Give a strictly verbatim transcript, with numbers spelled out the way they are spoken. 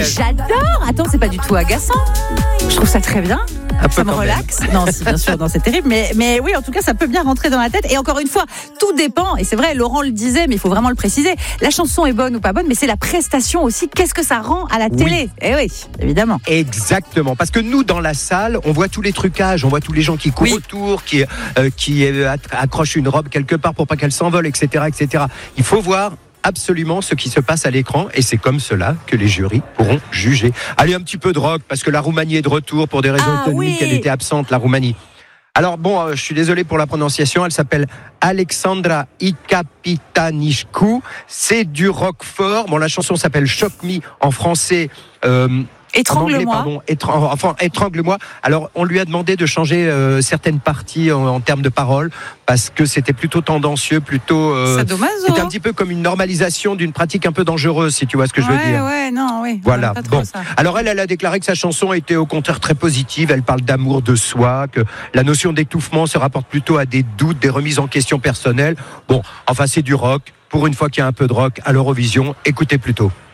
J'adore. Attends, c'est pas du tout agaçant. Je trouve ça très bien. Un Ça peu me quand relaxe. Non, si, bien sûr, non, c'est terrible. Mais, mais oui, en tout cas, ça peut bien rentrer dans la tête. Et encore une fois, tout dépend. Et c'est vrai, Laurent le disait, mais il faut vraiment le préciser. La chanson est bonne ou pas bonne, mais c'est la prestation aussi. Qu'est-ce que ça rend à la télé ? Eh oui, évidemment. Exactement, parce que nous dans la salle, on voit tous les trucages, on voit tous les gens qui courent Oui. autour, qui euh, qui euh, accrochent une robe quelque part pour pas qu'elle s'envole, et cetera, et cetera. Il faut voir absolument ce qui se passe à l'écran et c'est comme cela que les jurys pourront juger. Allez, un petit peu de rock parce que la Roumanie est de retour pour des raisons Ah, économiques. oui. Elle était absente, la Roumanie. Alors bon, euh, je suis désolé pour la prononciation, elle s'appelle Alexandra Icapitanișcu. C'est du rock fort. Bon, la chanson s'appelle Shock Me en français. Euh, Étrangle-moi. En anglais, pardon, étran- enfin, étrangle-moi. Alors, on lui a demandé de changer euh, certaines parties en, en termes de paroles parce que c'était plutôt tendancieux, plutôt. Euh, Sadomaso. c'était un petit peu comme une normalisation d'une pratique un peu dangereuse, si tu vois ce que je veux Ouais, dire. ouais, non, oui. Voilà. J'aime pas trop Bon. ça. Alors elle, elle a déclaré que sa chanson était au contraire très positive. Elle parle d'amour de soi, que la notion d'étouffement se rapporte plutôt à des doutes, des remises en question personnelles. Bon, enfin c'est du rock. Pour une fois qu'il y a un peu de rock à l'Eurovision, écoutez plutôt.